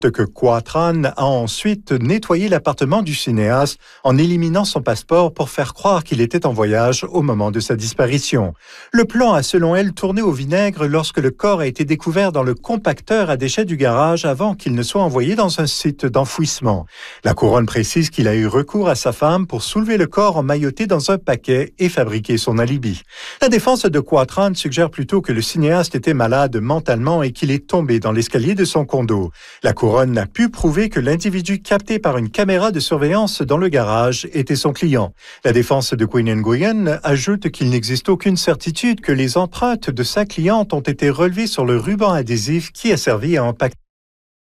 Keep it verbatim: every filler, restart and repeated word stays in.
que Quatran a ensuite nettoyé l'appartement du cinéaste en éliminant son passeport pour faire croire qu'il était en voyage au moment de sa disparition. Le plan a selon elle tourné au vinaigre lorsque le corps a été découvert dans le compacteur à déchets du garage avant qu'il ne soit envoyé dans un site d'enfouissement. La couronne précise qu'il a eu recours à sa femme pour soulever le corps emmailloté dans un paquet et fabriquer son alibi. La défense de Quatran suggère plutôt que le cinéaste était malade mentalement et qu'il est tombé dans l'escalier de son condo. La couronne n'a pu prouver que l'individu capté par une caméra de surveillance dans le garage était son client. La défense de Quinn Nguyen ajoute qu'il n'existe aucune certitude que les empreintes de sa cliente ont été relevées sur le ruban adhésif qui a servi à empaqueter